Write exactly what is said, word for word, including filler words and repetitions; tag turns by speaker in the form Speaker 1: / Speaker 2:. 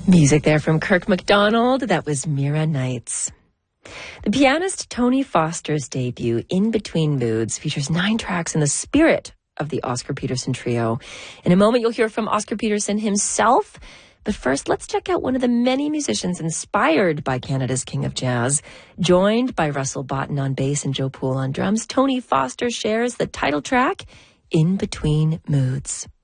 Speaker 1: Music there from Kirk MacDonald. That was Mira Nights. The pianist Tony Foster's debut, In Between Moods, features nine tracks in the spirit of the Oscar Peterson Trio. In a moment, you'll hear from Oscar Peterson himself. But first, let's check out one of the many musicians inspired by Canada's King of Jazz. Joined by Russell Botten on bass and Joe Poole on drums, Tony Foster shares the title track, In Between Moods.